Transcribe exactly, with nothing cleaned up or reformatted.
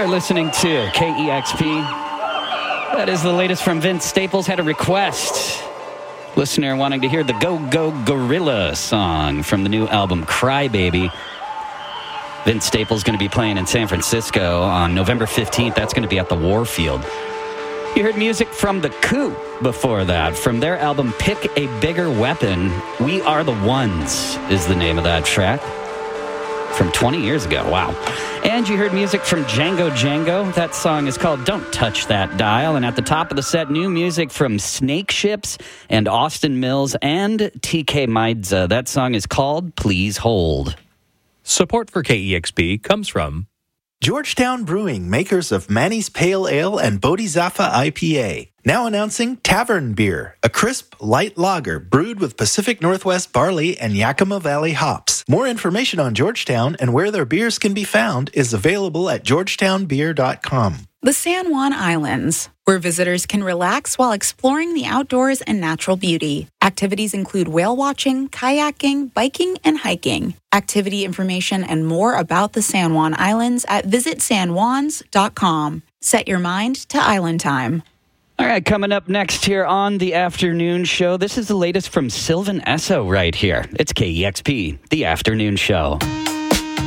listening to K E X P. That is the latest from Vince Staples. Had a request. Listener wanting to hear the Go Go Gorilla song from the new album Crybaby. Vince Staples going to be playing in San Francisco on November fifteenth. That's going to be at the Warfield. You heard music from The Coup before that. From their album Pick a Bigger Weapon, We Are the Ones is the name of that track. From twenty years ago. Wow. And you heard music from Django Django. That song is called Don't Touch That Dial. And at the top of the set, new music from Snake Ships and Austin Mills and T K Maidza. That song is called Please Hold. Support for K E X P comes from Georgetown Brewing, makers of Manny's Pale Ale and Bodhisattva I P A. Now announcing Tavern Beer, a crisp, light lager brewed with Pacific Northwest barley and Yakima Valley hops. More information on Georgetown and where their beers can be found is available at georgetown beer dot com. The San Juan Islands, where visitors can relax while exploring the outdoors and natural beauty. Activities include whale watching, kayaking, biking, and hiking. Activity information and more about the San Juan Islands at visit san juans dot com. Set your mind to island time. All right, coming up next here on the afternoon show, this is the latest from Sylvan Esso right here. It's K E X P, the afternoon show.